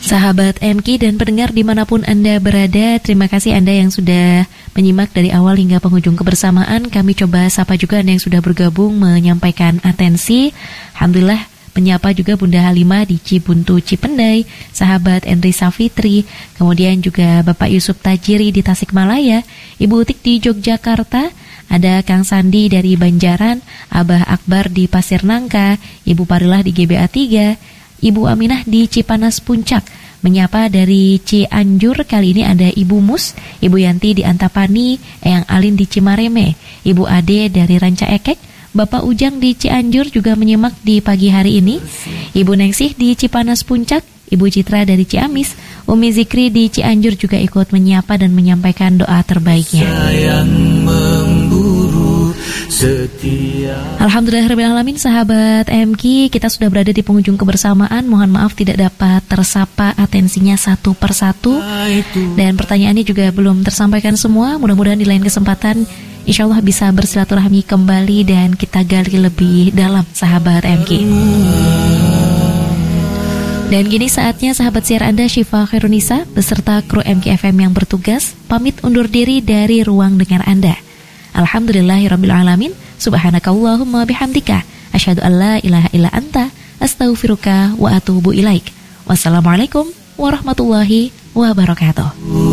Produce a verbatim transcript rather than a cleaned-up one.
Sahabat M K dan pendengar dimanapun Anda berada, terima kasih Anda yang sudah menyimak dari awal hingga penghujung kebersamaan. Kami coba sapa juga Anda yang sudah bergabung menyampaikan atensi. Alhamdulillah, menyapa juga Bunda Halimah di Cibuntu Cipendai, sahabat Endri Safitri, kemudian juga Bapak Yusuf Tajiri di Tasikmalaya, Ibu Utik di Yogyakarta, ada Kang Sandi dari Banjaran, Abah Akbar di Pasir Nangka, Ibu Parilah di G B A tiga, Ibu Aminah di Cipanas Puncak. Menyapa dari Cianjur, kali ini ada Ibu Mus, Ibu Yanti di Antapani, Eyang Alin di Cimareme, Ibu Ade dari Ranca Ekek, Bapak Ujang di Cianjur juga menyimak di pagi hari ini, Ibu Nengsih di Cipanas Puncak, Ibu Citra dari Ciamis, Umi Zikri di Cianjur juga ikut menyapa dan menyampaikan doa terbaiknya. Alhamdulillahirrahmanirrahim, sahabat M K, kita sudah berada di penghujung kebersamaan. Mohon maaf tidak dapat tersapa atensinya satu persatu, dan pertanyaannya juga belum tersampaikan semua. Mudah-mudahan di lain kesempatan insya Allah bisa bersilaturahmi kembali dan kita gali lebih dalam, sahabat M K. Dan gini saatnya sahabat siar Anda Syifa Khairunisa beserta kru M K F M yang bertugas pamit undur diri dari ruang dengar Anda. Alhamdulillahirrabbilalamin. Subhanakallahumma bihamdika asyhadu an la ilaha illa anta astaghfiruka wa atubu ilaik. Wassalamualaikum warahmatullahi wabarakatuh.